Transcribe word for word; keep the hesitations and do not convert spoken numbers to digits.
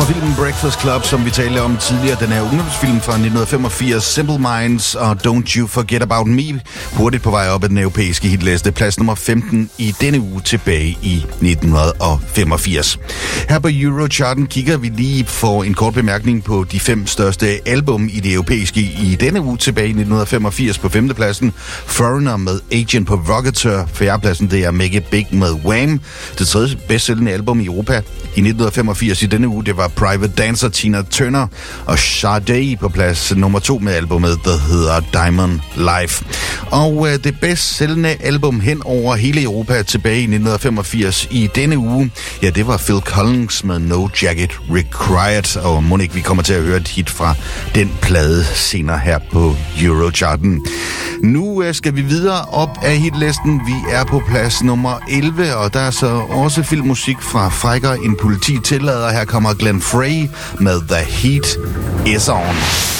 fra filmen Breakfast Club, som vi talte om tidligere. Den er ungdomsfilm fra nitten femogfirs, Simple Minds og Don't You Forget About Me. Hurtigt på vej op ad den europæiske hitliste. Plads nummer femten i denne uge tilbage i nitten femogfirs. Her på Eurocharten kigger vi lige for en kort bemærkning på de fem største album i det europæiske i denne uge tilbage i nitten femogfirs. På femtepladsen Foreigner med Agent Provocateur. Fjerdepladsen det er Make It Big med Wham. Det tredje bedst sælgende album i Europa i nitten femogfirs i denne uge, det var Private Dancer, Tina Turner og Sade på plads nummer to med albumet, der hedder Diamond Life. Og øh, det bedst sælgende album hen over hele Europa tilbage i nitten femogfirs i denne uge, ja, det var Phil Collins med No Jacket Required, og må ikke vi kommer til at høre et hit fra den plade senere her på Eurocharten. Nu øh, skal vi videre op af hitlisten. Vi er på plads nummer elleve, og der er så også filmmusik fra Frækker en politi tillader. Her kommer Glenn Frey med The Heat Is On.